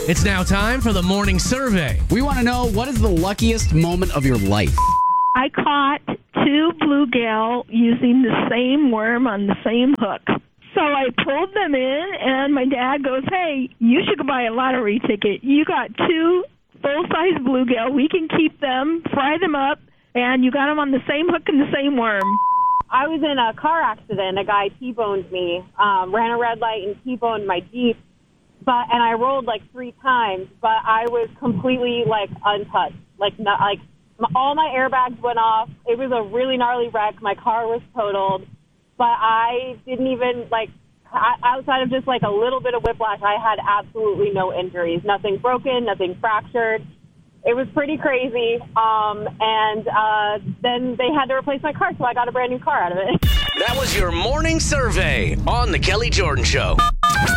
It's now time for the morning survey. We want to know, what is the luckiest moment of your life? I caught 2 bluegill using the same worm on the same hook. So I pulled them in, and my dad goes, "Hey, you should go buy a lottery ticket. You got 2 full-size bluegill. We can keep them, fry them up, and you got them on the same hook and the same worm." I was in a car accident. A guy T-boned me, ran a red light and T-boned my Jeep. And I rolled like 3 times, but I was completely untouched. All my airbags went off. It was a really gnarly wreck. My car was totaled, but I didn't even outside of just a little bit of whiplash, I had absolutely no injuries. Nothing broken, nothing fractured. It was pretty crazy. Then they had to replace my car, so I got a brand new car out of it. That was your morning survey on The Kelly Jordan Show.